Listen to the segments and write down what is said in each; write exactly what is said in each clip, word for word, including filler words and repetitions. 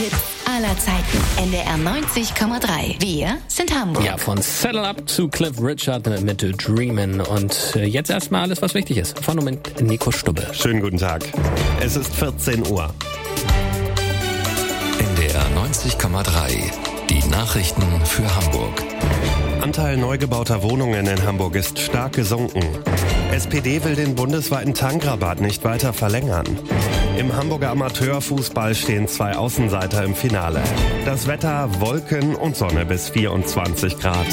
Aller Zeiten. N D R neunzig Komma drei. Wir sind Hamburg. Ja, von Settle Up zu Cliff Richard mit Dreamin'. Und jetzt erstmal alles, was wichtig ist. Von und mit Nico Stubbe. Schönen guten Tag. Es ist vierzehn Uhr. N D R neunzig Komma drei. Die Nachrichten für Hamburg. Anteil neu gebauter Wohnungen in Hamburg ist stark gesunken. S P D will den bundesweiten Tankrabatt nicht weiter verlängern. Im Hamburger Amateurfußball stehen zwei Außenseiter im Finale. Das Wetter: Wolken und Sonne bis vierundzwanzig Grad.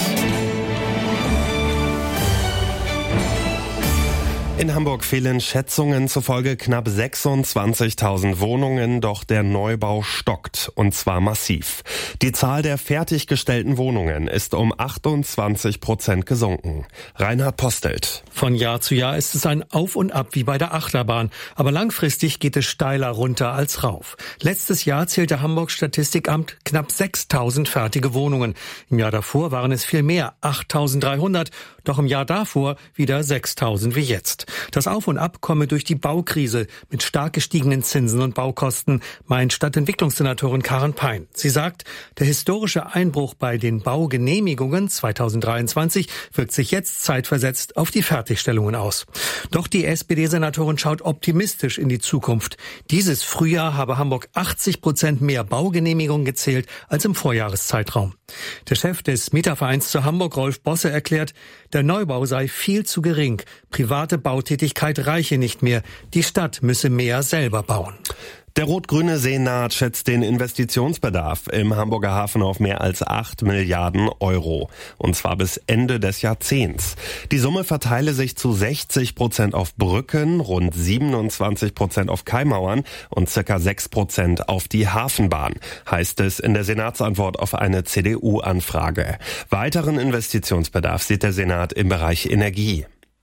In Hamburg fehlen Schätzungen zufolge knapp sechsundzwanzigtausend Wohnungen, doch der Neubau stockt, und zwar massiv. Die Zahl der fertiggestellten Wohnungen ist um achtundzwanzig Prozent gesunken. Reinhard Postelt. Von Jahr zu Jahr ist es ein Auf und Ab wie bei der Achterbahn, aber langfristig geht es steiler runter als rauf. Letztes Jahr zählte Hamburgs Statistikamt knapp sechstausend fertige Wohnungen. Im Jahr davor waren es viel mehr, achttausenddreihundert, doch im Jahr davor wieder sechstausend wie jetzt. Das Auf und Ab komme durch die Baukrise mit stark gestiegenen Zinsen und Baukosten, meint Stadtentwicklungssenatorin Karen Pein. Sie sagt, der historische Einbruch bei den Baugenehmigungen zweitausenddreiundzwanzig wirkt sich jetzt zeitversetzt auf die Fertigstellungen aus. Doch die S P D-Senatorin schaut optimistisch in die Zukunft. Dieses Frühjahr habe Hamburg achtzig Prozent mehr Baugenehmigungen gezählt als im Vorjahreszeitraum. Der Chef des Mietervereins zu Hamburg, Rolf Bosse, erklärt, der Neubau sei viel zu gering. Private Bautätigkeit reiche nicht mehr. Die Stadt müsse mehr selber bauen. Der rot-grüne Senat schätzt den Investitionsbedarf im Hamburger Hafen auf mehr als acht Milliarden Euro. Und zwar bis Ende des Jahrzehnts. Die Summe verteile sich zu sechzig Prozent auf Brücken, rund siebenundzwanzig Prozent auf Kaimauern und circa sechs Prozent auf die Hafenbahn, heißt es in der Senatsantwort auf eine C D U-Anfrage. Weiteren Investitionsbedarf sieht der Senat im Bereich Energie.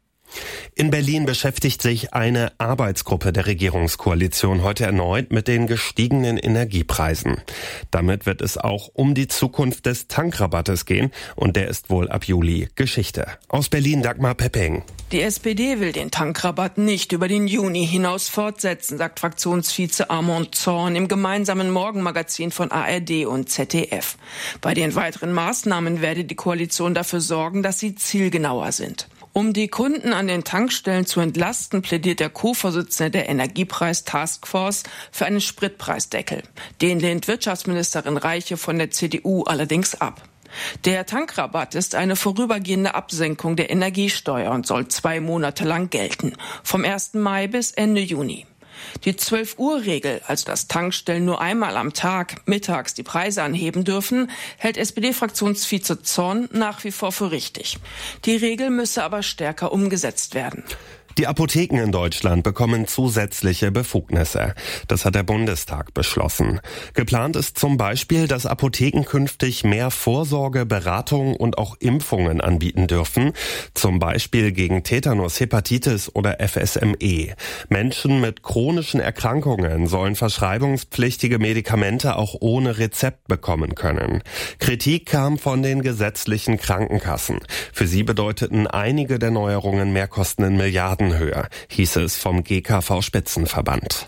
In Berlin beschäftigt sich eine Arbeitsgruppe der Regierungskoalition heute erneut mit den gestiegenen Energiepreisen. Damit wird es auch um die Zukunft des Tankrabattes gehen, und der ist wohl ab Juli Geschichte. Aus Berlin Dagmar Pepping. Die S P D will den Tankrabatt nicht über den Juni hinaus fortsetzen, sagt Fraktionsvize Armand Zorn im gemeinsamen Morgenmagazin von A R D und Z D F. Bei den weiteren Maßnahmen werde die Koalition dafür sorgen, dass sie zielgenauer sind. Um die Kunden an den Tankstellen zu entlasten, plädiert der Co-Vorsitzende der Energiepreis-Taskforce für einen Spritpreisdeckel. Den lehnt Wirtschaftsministerin Reiche von der C D U allerdings ab. Der Tankrabatt ist eine vorübergehende Absenkung der Energiesteuer und soll zwei Monate lang gelten, vom ersten Mai bis Ende Juni. Die zwölf-Uhr-Regel, also dass Tankstellen nur einmal am Tag mittags die Preise anheben dürfen, hält S P D-Fraktionsvize Zorn nach wie vor für richtig. Die Regel müsse aber stärker umgesetzt werden. Die Apotheken in Deutschland bekommen zusätzliche Befugnisse. Das hat der Bundestag beschlossen. Geplant ist zum Beispiel, dass Apotheken künftig mehr Vorsorge, Beratung und auch Impfungen anbieten dürfen. Zum Beispiel gegen Tetanus, Hepatitis oder F S M E. Menschen mit chronischen Erkrankungen sollen verschreibungspflichtige Medikamente auch ohne Rezept bekommen können. Kritik kam von den gesetzlichen Krankenkassen. Für sie bedeuteten einige der Neuerungen Mehrkosten in Milliarden höher, hieß es vom G K V-Spitzenverband.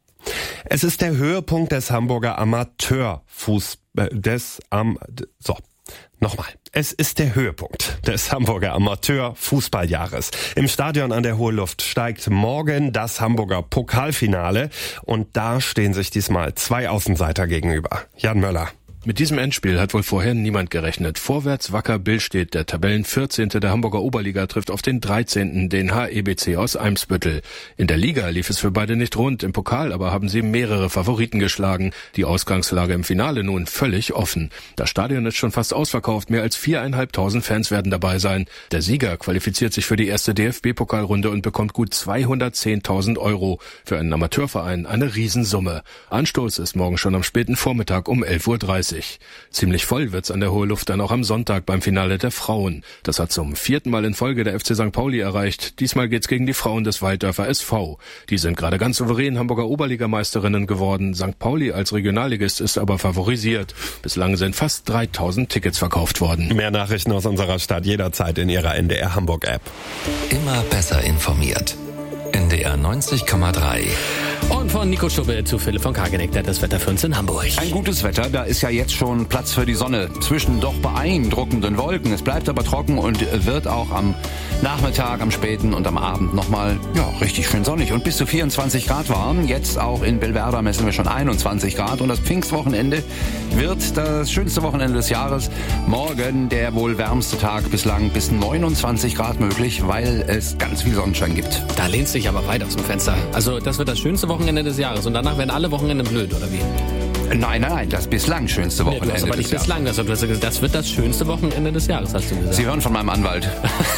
Es ist der Höhepunkt des Hamburger Amateurfuß... Äh, des... Am... So... Nochmal. Es ist der Höhepunkt des Hamburger Amateurfußballjahres. Im Stadion an der Hohen Luft steigt morgen das Hamburger Pokalfinale, und da stehen sich diesmal zwei Außenseiter gegenüber. Jan Möller. Mit diesem Endspiel hat wohl vorher niemand gerechnet. Vorwärts Wacker Billstedt, der Tabellenvierzehnte der Hamburger Oberliga, trifft auf den dreizehnten, den H E B C aus Eimsbüttel. In der Liga lief es für beide nicht rund, im Pokal aber haben sie mehrere Favoriten geschlagen. Die Ausgangslage im Finale nun völlig offen. Das Stadion ist schon fast ausverkauft, mehr als viereinhalbtausend Fans werden dabei sein. Der Sieger qualifiziert sich für die erste D F B-Pokalrunde und bekommt gut zweihundertzehntausend Euro. Für einen Amateurverein eine Riesensumme. Anstoß ist morgen schon am späten Vormittag um elf Uhr dreißig. Ziemlich voll wird's an der Hohe Luft dann auch am Sonntag beim Finale der Frauen. Das hat zum vierten Mal in Folge der F C Sankt Pauli erreicht. Diesmal geht's gegen die Frauen des Walddörfer S V. Die sind gerade ganz souverän Hamburger Oberligameisterinnen geworden. Sankt Pauli als Regionalligist ist aber favorisiert. Bislang sind fast dreitausend Tickets verkauft worden. Mehr Nachrichten aus unserer Stadt jederzeit in Ihrer N D R Hamburg App. Immer besser informiert. N D R neunzig Komma drei. Und von Nico Schubbe zu Philipp von Kageneck, der hat das Wetter für uns in Hamburg. Ein gutes Wetter, da ist ja jetzt schon Platz für die Sonne zwischen doch beeindruckenden Wolken. Es bleibt aber trocken und wird auch am Nachmittag, am späten und am Abend nochmal ja, richtig schön sonnig und bis zu vierundzwanzig Grad warm. Jetzt auch in Belverder messen wir schon einundzwanzig Grad und das Pfingstwochenende wird das schönste Wochenende des Jahres. Morgen der wohl wärmste Tag bislang, bis neunundzwanzig Grad möglich, weil es ganz viel Sonnenschein gibt. Da lehnt sich aber weit aus dem Fenster. Also das wird das schönste Wochenende des Jahres und danach werden alle Wochenende blöd, oder wie? Nein, nein, nein, das bislang schönste Wochenende nee, du hast aber nicht des bislang, Jahres. Das, du hast gesagt, das wird das schönste Wochenende des Jahres, hast du gesagt. Sie hören von meinem Anwalt.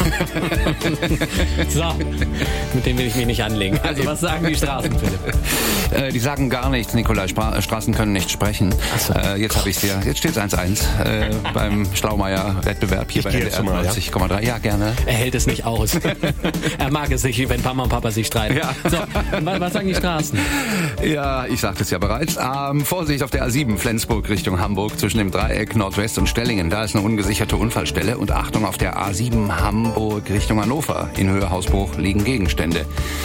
So, mit dem will ich mich nicht anlegen. Also was sagen die Straßen, Philipp? Äh, die sagen gar nichts, Nikolai. Spra- Straßen können nicht sprechen. So. Äh, jetzt habe ich es dir. Jetzt steht es eins eins äh, beim Schlaumeier-Wettbewerb hier Ich bei gehe N D jetzt R schon mal, neunzig Komma drei. Ja? ja, gerne. Er hält es nicht aus. Er mag es nicht, wenn Mama und Papa sich streiten. Ja. So, was, was sagen die Straßen? Ja, ich sagte es ja bereits. Ähm, Vorsicht auf der A sieben, Flensburg Richtung Hamburg, zwischen dem Dreieck Nordwest und Stellingen. Da ist eine ungesicherte Unfallstelle. Und Achtung, auf der A sieben Hamburg Richtung Hannover. In Höhe Hausbruch liegen Gegenstände.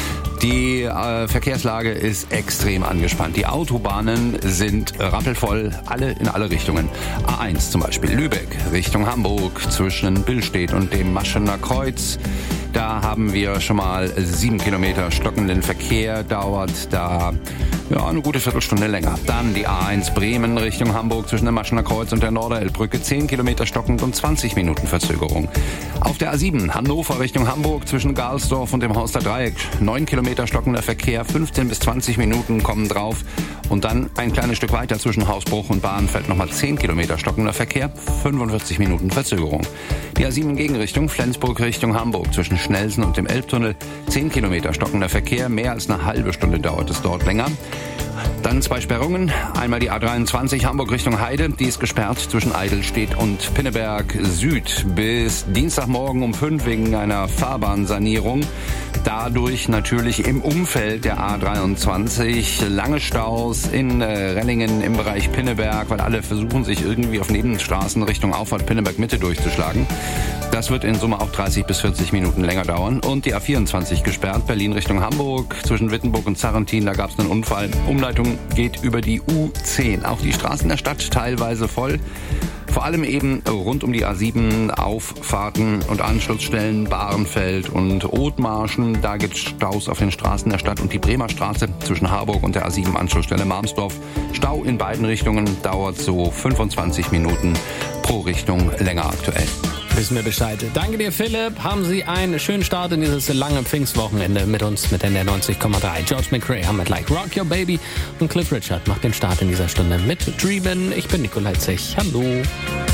Die äh, Verkehrslage ist extrem angespannt. Die Autobahnen sind rappelvoll, alle in alle Richtungen. A eins zum Beispiel, Lübeck Richtung Hamburg zwischen Billstedt und dem Maschener Kreuz. Da haben wir schon mal sieben Kilometer stockenden Verkehr, dauert da ja, eine gute Viertelstunde länger. Dann die A eins Bremen Richtung Hamburg zwischen dem Maschener Kreuz und der Norderelbbrücke, zehn Kilometer stockend und zwanzig Minuten Verzögerung. Auf der A sieben Hannover Richtung Hamburg zwischen Galsdorf und dem Horster Dreieck, neun Kilometer stockender Verkehr, fünfzehn bis zwanzig Minuten kommen drauf. Und dann ein kleines Stück weiter zwischen Hausbruch und Bahnfeld nochmal zehn Kilometer stockender Verkehr, fünfundvierzig Minuten Verzögerung. Die A sieben in Gegenrichtung, Flensburg Richtung Hamburg zwischen Schnelsen und dem Elbtunnel, zehn Kilometer stockender Verkehr, mehr als eine halbe Stunde dauert es dort länger. Dann zwei Sperrungen, einmal die A dreiundzwanzig Hamburg Richtung Heide, die ist gesperrt zwischen Eidelstedt und Pinneberg Süd bis Dienstagmorgen um fünf wegen einer Fahrbahnsanierung. Dadurch natürlich im Umfeld der A dreiundzwanzig lange Staus in äh, Rellingen im Bereich Pinneberg, weil alle versuchen sich irgendwie auf Nebenstraßen Richtung Auffahrt Pinneberg Mitte durchzuschlagen. Das wird in Summe auch dreißig bis vierzig Minuten länger dauern. Und die A vierundzwanzig gesperrt, Berlin Richtung Hamburg, zwischen Wittenburg und Zarrentin, da gab es einen Unfall. Umleitung geht über die U zehn. Auch die Straßen der Stadt teilweise voll. Vor allem eben rund um die A sieben, Auffahrten und Anschlussstellen, Bahrenfeld und Othmarschen. Da gibt es Staus auf den Straßen der Stadt und die Bremer Straße zwischen Harburg und der A sieben Anschlussstelle Marmsdorf. Stau in beiden Richtungen, dauert so fünfundzwanzig Minuten pro Richtung länger aktuell. Wissen wir Bescheid. Danke dir, Philipp. Haben Sie einen schönen Start in dieses lange Pfingstwochenende mit uns mit N D R neunzig Komma drei. George McRae haben wir gleich. Rock Your Baby und Cliff Richard macht den Start in dieser Stunde mit Dreamin'. Ich bin Nikolai Zech. Hallo.